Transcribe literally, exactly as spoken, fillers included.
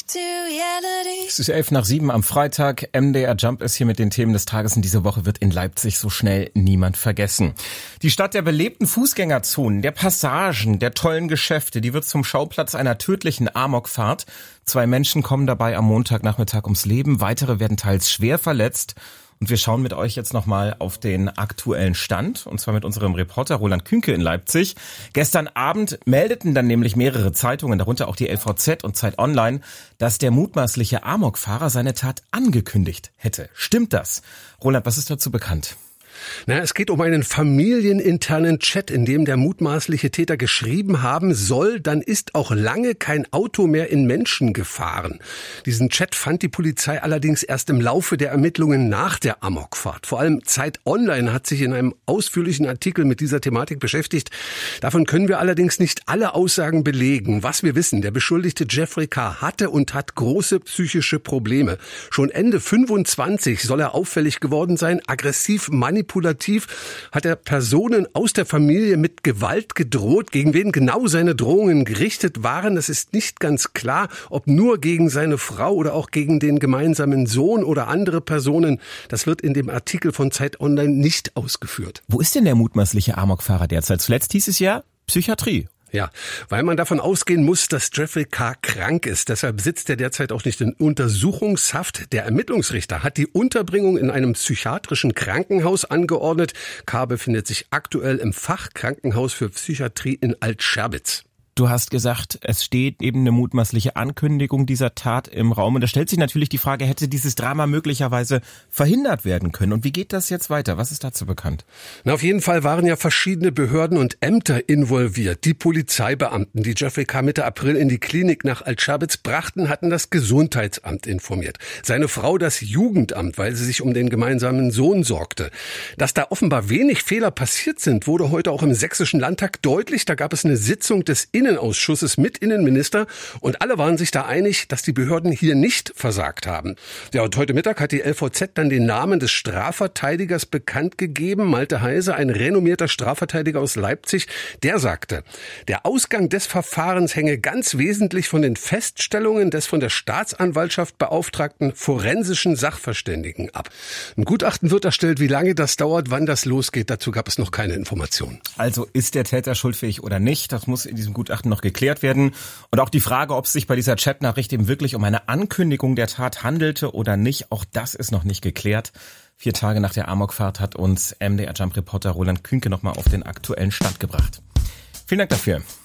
Es ist elf nach sieben am Freitag. M D R Jump ist hier mit den Themen des Tages und diese Woche wird in Leipzig so schnell niemand vergessen. Die Stadt der belebten Fußgängerzonen, der Passagen, der tollen Geschäfte, die wird zum Schauplatz einer tödlichen Amokfahrt. Zwei Menschen kommen dabei am Montagnachmittag ums Leben, weitere werden teils schwer verletzt. Und wir schauen mit euch jetzt nochmal auf den aktuellen Stand, und zwar mit unserem Reporter Roland Künke in Leipzig. Gestern Abend meldeten dann nämlich mehrere Zeitungen, darunter auch die L V Z und Zeit Online, dass der mutmaßliche Amokfahrer seine Tat angekündigt hätte. Stimmt das? Roland, was ist dazu bekannt? Na, es geht um einen familieninternen Chat, in dem der mutmaßliche Täter geschrieben haben soll, dann ist auch lange kein Auto mehr in Menschen gefahren. Diesen Chat fand die Polizei allerdings erst im Laufe der Ermittlungen nach der Amokfahrt. Vor allem Zeit Online hat sich in einem ausführlichen Artikel mit dieser Thematik beschäftigt. Davon können wir allerdings nicht alle Aussagen belegen. Was wir wissen, der Beschuldigte Jeffrey K. hatte und hat große psychische Probleme. Schon Ende fünfundzwanzig soll er auffällig geworden sein, aggressiv manipulativ. Manipulativ hat er Personen aus der Familie mit Gewalt gedroht. Gegen wen genau seine Drohungen gerichtet waren, das ist nicht ganz klar. Ob nur gegen seine Frau oder auch gegen den gemeinsamen Sohn oder andere Personen, das wird in dem Artikel von Zeit Online nicht ausgeführt. Wo ist denn der mutmaßliche Amokfahrer derzeit? Zuletzt hieß es ja Psychiatrie. Ja, weil man davon ausgehen muss, dass Jeffrey K. krank ist. Deshalb sitzt er derzeit auch nicht in Untersuchungshaft. Der Ermittlungsrichter hat die Unterbringung in einem psychiatrischen Krankenhaus angeordnet. K. befindet sich aktuell im Fachkrankenhaus für Psychiatrie in Altscherbitz. Du hast gesagt, es steht eben eine mutmaßliche Ankündigung dieser Tat im Raum. Und da stellt sich natürlich die Frage, hätte dieses Drama möglicherweise verhindert werden können? Und wie geht das jetzt weiter? Was ist dazu bekannt? Na, auf jeden Fall waren ja verschiedene Behörden und Ämter involviert. Die Polizeibeamten, die Jeffrey K. Mitte April in die Klinik nach Altscherbitz brachten, hatten das Gesundheitsamt informiert. Seine Frau das Jugendamt, weil sie sich um den gemeinsamen Sohn sorgte. Dass da offenbar wenig Fehler passiert sind, wurde heute auch im Sächsischen Landtag deutlich. Da gab es eine Sitzung des Innenausschusses mit Innenminister und alle waren sich da einig, dass die Behörden hier nicht versagt haben. Ja, und heute Mittag hat die L V Z dann den Namen des Strafverteidigers bekannt gegeben. Malte Heise, ein renommierter Strafverteidiger aus Leipzig, der sagte, der Ausgang des Verfahrens hänge ganz wesentlich von den Feststellungen des von der Staatsanwaltschaft beauftragten forensischen Sachverständigen ab. Ein Gutachten wird erstellt, wie lange das dauert, wann das losgeht, dazu gab es noch keine Informationen. Also ist der Täter schuldfähig oder nicht? Das muss in diesem Gutachten noch geklärt werden. Und auch die Frage, ob es sich bei dieser Chatnachricht eben wirklich um eine Ankündigung der Tat handelte oder nicht, auch das ist noch nicht geklärt. Vier Tage nach der Amokfahrt hat uns M D R Jump-Reporter Roland Künke nochmal auf den aktuellen Stand gebracht. Vielen Dank dafür.